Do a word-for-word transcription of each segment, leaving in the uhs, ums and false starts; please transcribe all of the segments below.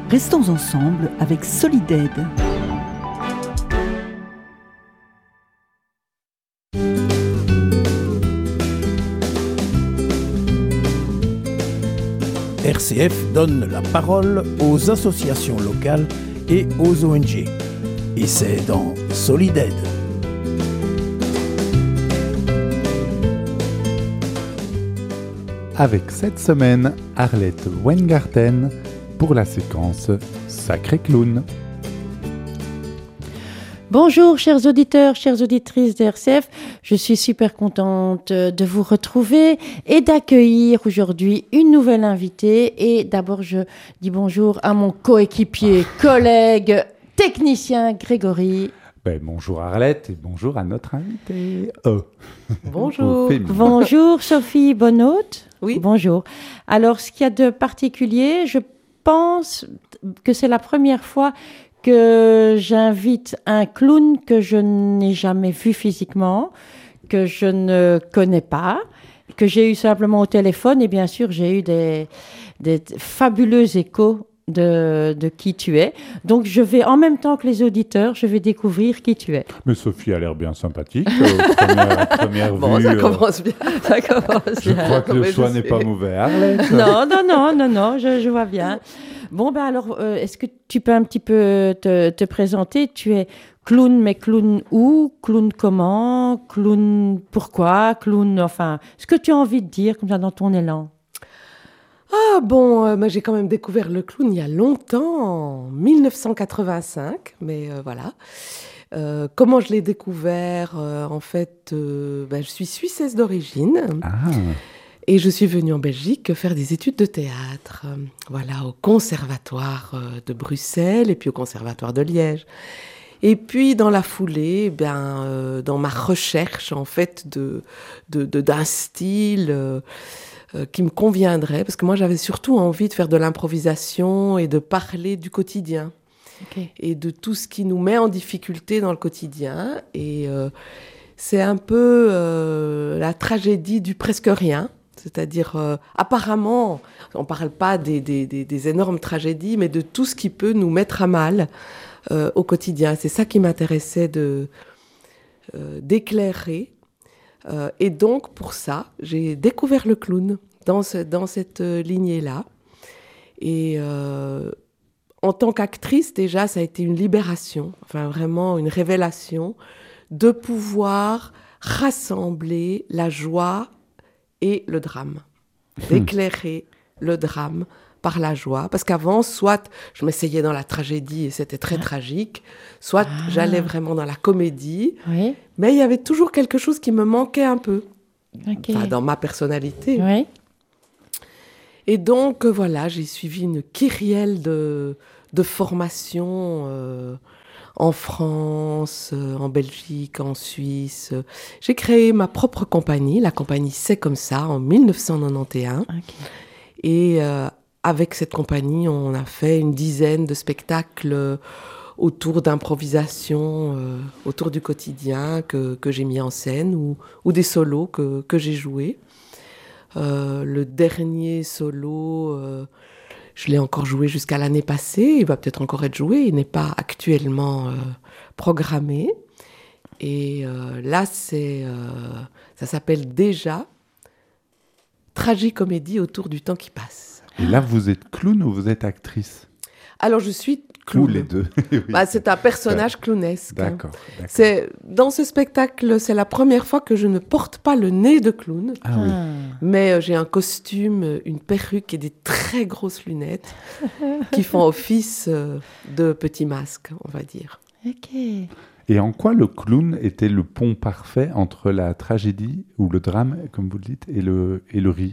Restons ensemble avec Solidaide. R C F donne la parole aux associations locales et aux O N G. Et c'est dans Solidaide. Avec cette semaine, Arlette Weingarten pour la séquence Sacré Clown. Bonjour chers auditeurs, chères auditrices de R C F, je suis super contente de vous retrouver et d'accueillir aujourd'hui une nouvelle invitée. Et d'abord je dis bonjour à mon coéquipier, collègue, technicien Grégory. Ben, bonjour Arlette et bonjour à notre invitée. Oh. Bonjour. Bonjour Sophie Bonhôte. Oui. Bonjour. Alors ce qu'il y a de particulier, je pense que c'est la première fois que j'invite un clown que je n'ai jamais vu physiquement, que je ne connais pas, que j'ai eu simplement au téléphone. Et bien sûr, j'ai eu des, des fabuleux échos de, de qui tu es. Donc, je vais, en même temps que les auditeurs, je vais découvrir qui tu es. Mais Sophie a l'air bien sympathique. Euh, première, première bon, vue, ça euh, commence bien. Ça commence je bien. crois que le Mais choix je n'est sais. pas mauvais, Arlette. Non, non, non, non, non, je, je vois bien. Bon, ben alors, euh, est-ce que tu peux un petit peu te, te présenter ? Tu es clown, mais clown où ? Clown comment ? Clown pourquoi ? Clown, enfin, ce que tu as envie de dire, comme ça, dans ton élan. Ah bon, euh, moi, j'ai quand même découvert le clown il y a longtemps, en dix-neuf cent quatre-vingt-cinq, mais euh, voilà. Euh, comment je l'ai découvert ? euh, En fait, euh, ben, je suis suissesse d'origine. Ah. Et je suis venue en Belgique faire des études de théâtre, euh, voilà, au conservatoire euh, de Bruxelles et puis au conservatoire de Liège. Et puis, dans la foulée, ben, euh, dans ma recherche, en fait, de, de, de, d'un style euh, euh, qui me conviendrait, parce que moi, j'avais surtout envie de faire de l'improvisation et de parler du quotidien. Okay. Et de tout ce qui nous met en difficulté dans le quotidien. Et euh, c'est un peu euh, la tragédie du presque rien. C'est-à-dire, euh, apparemment, on ne parle pas des, des, des, des énormes tragédies, mais de tout ce qui peut nous mettre à mal euh, au quotidien. C'est ça qui m'intéressait de, euh, d'éclairer. Euh, et donc, pour ça, j'ai découvert le clown dans, ce, dans cette lignée-là. Et euh, en tant qu'actrice, déjà, ça a été une libération, enfin vraiment une révélation, de pouvoir rassembler la joie et le drame, d'éclairer le drame par la joie. Parce qu'avant, soit je m'essayais dans la tragédie et c'était très ah. tragique, soit ah. j'allais vraiment dans la comédie, oui. mais il y avait toujours quelque chose qui me manquait un peu, okay. enfin, dans ma personnalité. Oui. Et donc, voilà, j'ai suivi une kyrielle de, de formations euh, en France, euh, en Belgique, en Suisse. J'ai créé ma propre compagnie, la compagnie C'est comme ça, en dix-neuf cent quatre-vingt-onze. Okay. Et euh, avec cette compagnie, on a fait une dizaine de spectacles autour d'improvisation, euh, autour du quotidien que, que j'ai mis en scène, ou, ou des solos que, que j'ai joués. Euh, le dernier solo... Euh, Je l'ai encore joué jusqu'à l'année passée. Il va peut-être encore être joué. Il n'est pas actuellement euh, programmé. Et euh, là, c'est, euh, ça s'appelle déjà Tragicomédie autour du temps qui passe. Et là, vous êtes clown ou vous êtes actrice ? Alors, je suis clown. Ou les deux. Oui. Bah, c'est un personnage clownesque. D'accord, hein. d'accord. C'est, dans ce spectacle, c'est la première fois que je ne porte pas le nez de clown. Ah, oui. Mais euh, j'ai un costume, une perruque et des très grosses lunettes qui font office euh, de petit masque, on va dire. Ok. Et en quoi le clown était le pont parfait entre la tragédie, ou le drame, comme vous le dites, et le, et le rire ?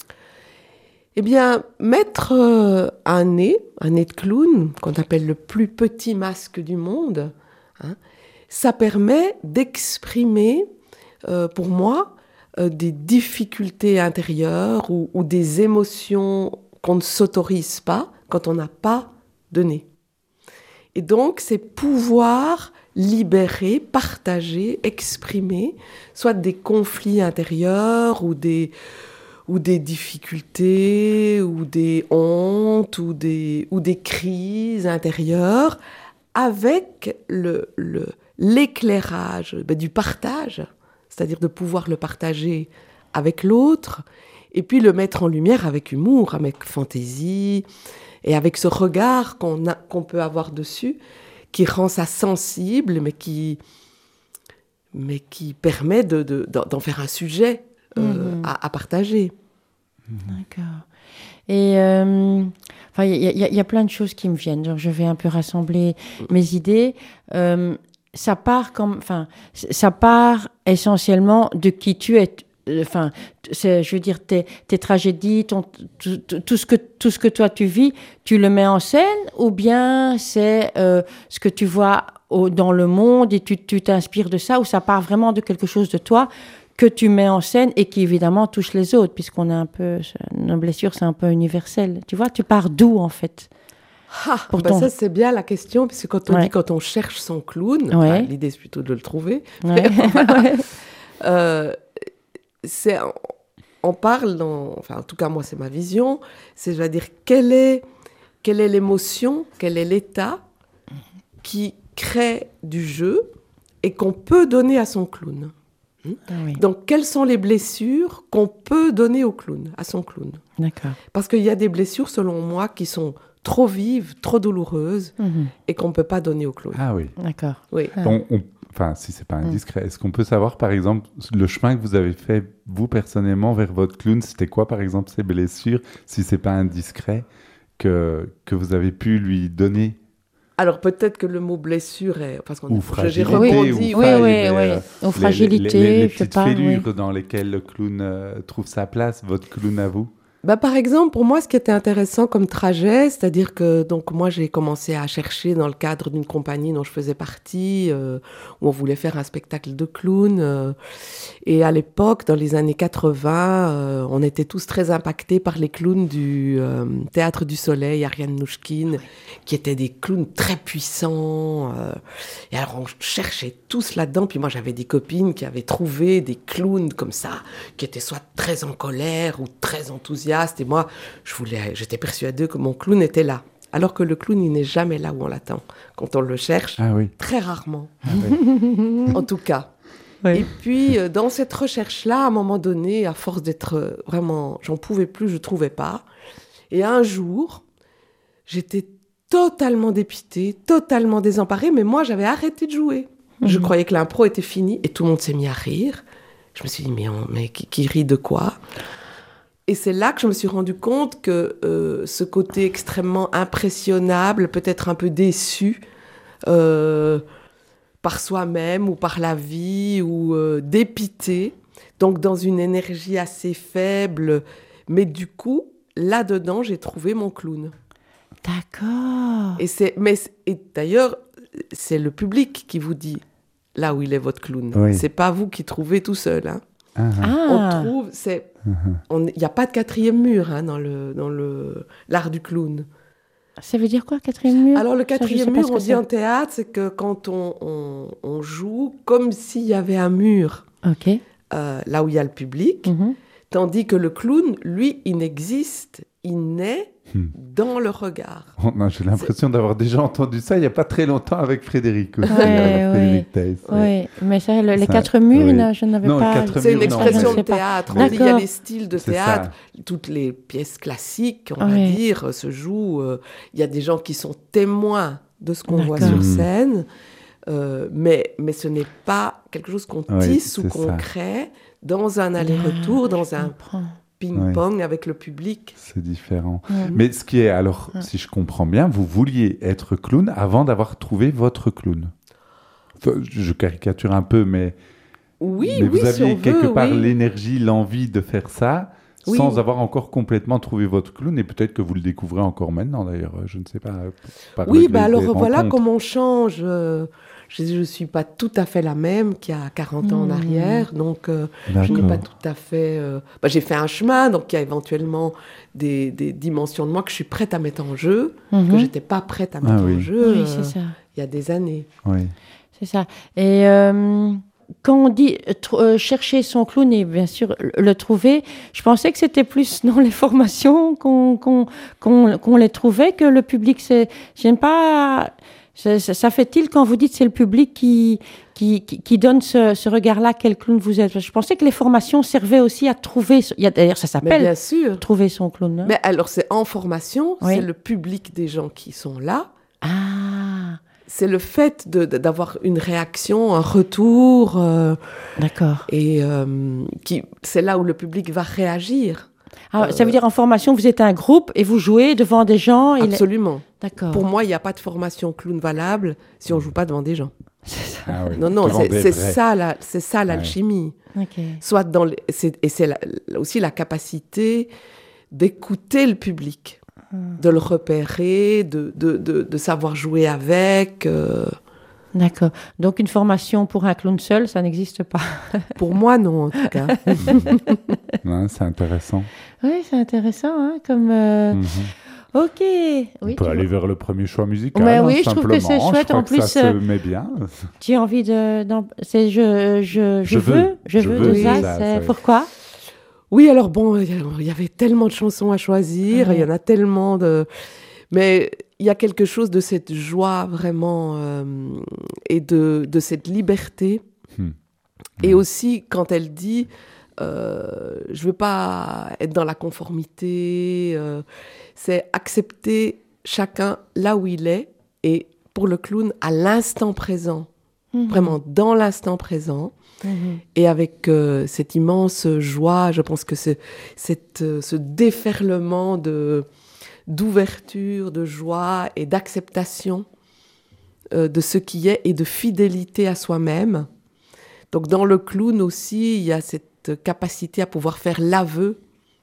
Eh bien, mettre euh, un nez, un nez de clown, qu'on appelle le plus petit masque du monde, hein, ça permet d'exprimer, euh, pour moi, euh, des difficultés intérieures ou, ou des émotions qu'on ne s'autorise pas quand on n'a pas de nez. Et donc, c'est pouvoir libérer, partager, exprimer, soit des conflits intérieurs ou des... ou des difficultés, ou des hontes, ou des, ou des crises intérieures, avec le, le, l'éclairage ben, du partage, c'est-à-dire de pouvoir le partager avec l'autre, et puis le mettre en lumière avec humour, avec fantaisie, et avec ce regard qu'on, a, qu'on peut avoir dessus, qui rend ça sensible, mais qui, mais qui permet de, de, d'en faire un sujet euh, mmh. à, à partager. D'accord. Et euh, enfin, il y, y, y a plein de choses qui me viennent. Donc, je vais un peu rassembler mes idées. Euh, ça part comme, enfin, ça part essentiellement de qui tu es. Enfin, c'est, je veux dire, tes, tes tragédies, ton, tout, tout ce que tout ce que toi tu vis, tu le mets en scène, ou bien c'est euh, ce que tu vois au, dans le monde et tu, tu t'inspires de ça, ou ça part vraiment de quelque chose de toi que tu mets en scène et qui évidemment touche les autres, puisqu'on a un peu, nos blessures, c'est un peu universel. Tu vois, tu pars d'où en fait? Ah, bah ton... Ça c'est bien la question, parce que quand on ouais. dit quand on cherche son clown, ouais. enfin, l'idée c'est plutôt de le trouver. Ouais. Voilà. euh, c'est, on parle dans, enfin en tout cas moi c'est ma vision, c'est je veux dire quelle est, quelle est l'émotion, quel est l'état qui crée du jeu et qu'on peut donner à son clown. Ah oui. Donc quelles sont les blessures qu'on peut donner au clown, à son clown? D'accord. Parce qu'il y a des blessures selon moi qui sont trop vives, trop douloureuses mmh. et qu'on ne peut pas donner au clown. Ah oui. D'accord. Oui. Ah. On, on, enfin, si c'est pas indiscret, mmh. est-ce qu'on peut savoir, par exemple, le chemin que vous avez fait, vous, personnellement, vers votre clown, c'était quoi, par exemple, ces blessures, si c'est pas indiscret, que, que vous avez pu lui donner? Alors, peut-être que le mot blessure est... Parce qu'on ou a, fragilité, j'ai rebondi, ou oui, faille, oui, mais, oui. euh, Ou fragilité, les, les, les, les je sais petites pas. fêlures Oui. dans lesquelles le clown euh, trouve sa place, votre clown à vous? Bah, par exemple, pour moi, ce qui était intéressant comme trajet, c'est-à-dire que donc moi, j'ai commencé à chercher dans le cadre d'une compagnie dont je faisais partie, euh, où on voulait faire un spectacle de clown. Euh, et à l'époque, dans les années quatre-vingts, euh, on était tous très impactés par les clowns du euh, Théâtre du Soleil, Ariane Nouchkine, qui étaient des clowns très puissants. Euh, et alors, on cherchait tous là-dedans. Puis moi, j'avais des copines qui avaient trouvé des clowns comme ça, qui étaient soit très en colère ou très enthousiastes. Et moi, je voulais, j'étais persuadée que mon clown était là. Alors que le clown, il n'est jamais là où on l'attend. Quand on le cherche, ah oui. très rarement. Ah oui. En tout cas. Oui. Et puis, dans cette recherche-là, à un moment donné, à force d'être vraiment... J'en pouvais plus, je ne trouvais pas. Et un jour, j'étais totalement dépitée, totalement désemparée, mais moi, j'avais arrêté de jouer. Mm-hmm. Je croyais que l'impro était finie et tout le monde s'est mis à rire. Je me suis dit, mais, on, mais qui, qui rit de quoi ? Et c'est là que je me suis rendu compte que euh, ce côté extrêmement impressionnable, peut-être un peu déçu euh, par soi-même ou par la vie, ou euh, dépité, donc dans une énergie assez faible. Mais du coup, là-dedans, j'ai trouvé mon clown. D'accord. Et, c'est, mais, et d'ailleurs, c'est le public qui vous dit là où il est votre clown. Oui. C'est pas vous qui trouvez tout seul, hein. Ah. On trouve, c'est, il n'y a pas de quatrième mur hein, dans le dans le l'art du clown. Ça veut dire quoi, quatrième mur? Alors le quatrième Ça, mur, on dit c'est. en théâtre, c'est que quand on, on, on joue comme s'il y avait un mur Ok. euh, là où il y a le public, Mm-hmm. tandis que le clown, lui, il n'existe, il naît Hmm. dans le regard. Oh, non, j'ai l'impression c'est... d'avoir déjà entendu ça il n'y a pas très longtemps avec Frédéric aussi. Ouais, euh, Frédéric Theiss, oui. ouais. Oui, mais ça, le, les ça, quatre murs, oui. là, je n'avais non, pas... Quatre c'est murs, une expression non, de théâtre. On dit, il y a les styles de c'est théâtre. Ça. Toutes les pièces classiques, on oui. va dire, se jouent. Euh, il y a des gens qui sont témoins de ce qu'on D'accord. voit sur Mmh. scène. Euh, mais, mais ce n'est pas quelque chose qu'on Oui, tisse ou c'est qu'on ça. crée dans un aller-retour, Ah, dans je un comprends. ping-pong avec le public. C'est différent. Ouais. Mais ce qui est, alors, Ouais. si je comprends bien, vous vouliez être clown avant d'avoir trouvé votre clown. Enfin, je caricature un peu, mais, Oui, mais oui, vous si aviez on quelque veut, part oui. l'énergie, l'envie de faire ça, Oui. sans avoir encore complètement trouvé votre clown, et peut-être que vous le découvrez encore maintenant, d'ailleurs, je ne sais pas. par Oui, le bah gré alors des voilà rencontres. comment on change. euh, Je ne suis pas tout à fait la même qu'il y a quarante ans en Mmh. arrière, donc euh, je n'ai pas D'accord. tout à fait... euh, bah, j'ai fait un chemin, donc il y a éventuellement des, des dimensions de moi que je suis prête à mettre en jeu, Mhm. que je n'étais pas prête à mettre Ah oui. en jeu Oui, euh, c'est ça. il y a des années. Oui. C'est ça. Et euh, quand on dit euh, tr- euh, chercher son clown et bien sûr le le trouver, je pensais que c'était plus dans les formations qu'on, qu'on, qu'on, qu'on les trouvait que le public. C'est, j'aime pas. Ça, ça, ça fait-il quand vous dites c'est le public qui, qui, qui, qui donne ce, ce regard-là, quel clown vous êtes? Je pensais que les formations servaient aussi à trouver. ce- Il y a, d'ailleurs, ça Mais s'appelle bien sûr. trouver son clown. hein. Mais alors, c'est en formation, Oui. c'est le public des gens qui sont là. Ah, C'est le fait de, de- d'avoir une réaction, un retour, euh, d'accord. et euh, qui, c'est là où le public va réagir. Ah, ça veut dire en formation, vous êtes un groupe et vous jouez devant des gens. et les- Absolument. D'accord. Pour moi, il n'y a pas de formation clown valable si on ne joue pas devant des gens. Ah oui, Non, non, devant c'est, des c'est vrais. ça, la, c'est ça l'alchimie. Ok. Soit dans les- c'est, et c'est la- aussi la capacité d'écouter le public, de le repérer, de, de, de, de savoir jouer avec. euh. D'accord. Donc une formation pour un clown seul, ça n'existe pas. Pour moi, non, en tout cas. Ouais, c'est intéressant. Oui, c'est intéressant, hein, comme. euh, Mhm. Ok. On Oui, peut tu, aller vers le premier choix musical. Ouais, hein, oui, je trouve que c'est simplement. chouette. Je crois En que plus, ça euh, se met bien. tu as envie de. d'en- C'est je, je, je, Je veux, veux. je Je veux, veux, de oui, ça. ça, c'est- ça- Pourquoi? Oui, alors bon, il y a- il y avait tellement de chansons à choisir, il Ouais. y en a tellement de... Mais il y a quelque chose de cette joie vraiment euh, et de, de cette liberté. Hmm. Et Hmm. aussi, quand elle dit, euh, je veux pas être dans la conformité, euh, c'est accepter chacun là où il est, et pour le clown, à l'instant présent, Mhm. vraiment dans l'instant présent. Mhm. Et avec euh, cette immense joie, je pense que c'est cette, euh, ce déferlement de, d'ouverture, de joie et d'acceptation euh, de ce qui est et de fidélité à soi-même. Donc dans le clown aussi, il y a cette capacité à pouvoir faire l'aveu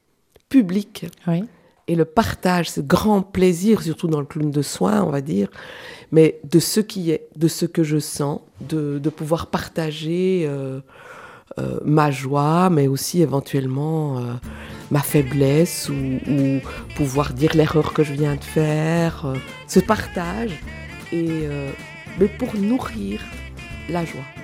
public Oui. et le partage, ce grand plaisir, surtout dans le clown de soins, on va dire, mais de ce qui est, de ce que je sens, de, de pouvoir partager euh, euh, ma joie, mais aussi éventuellement euh, ma faiblesse, ou, ou pouvoir dire l'erreur que je viens de faire, euh, ce partage, et, euh, mais pour nourrir la joie.